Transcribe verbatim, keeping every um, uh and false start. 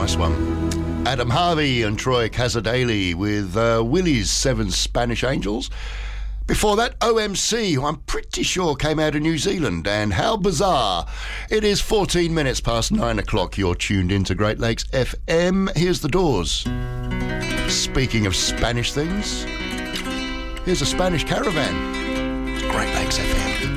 nice one. Adam Harvey and Troy Casadei with uh, Willie's Seven Spanish Angels. Before that, O M C, who I'm pretty sure came out of New Zealand, and How Bizarre. It is fourteen minutes past nine o'clock. You're tuned into Great Lakes F M. Here's the Doors. Speaking of Spanish things, here's a Spanish caravan. It's Great Lakes F M.